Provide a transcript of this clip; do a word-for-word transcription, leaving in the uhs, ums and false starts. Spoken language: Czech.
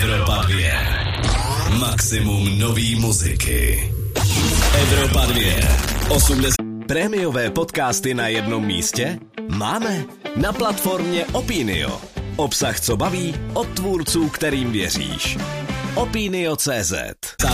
Evropa dvě. Maximum nový muziky. Evropa dvě. osmdesát Prémiové podcasty na jednom místě? Máme. Na platformě Opinio. Obsah, co baví, od tvůrců, kterým věříš. Opinio tečka cé zet